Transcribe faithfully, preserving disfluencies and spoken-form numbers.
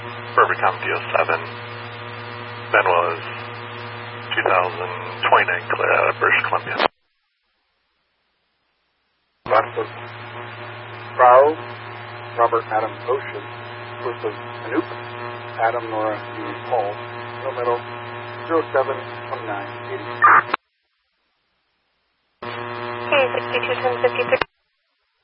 Burbicom D O seven. Ben was two thousand twenty-nine uh, British Columbia. Rockford Bravo, Robert Adam Ocean, Joseph Anoop, Adam Nora Julie Paul, no middle, zero seven twenty-nine eighty. Okay, sixty-two ten fifty-three.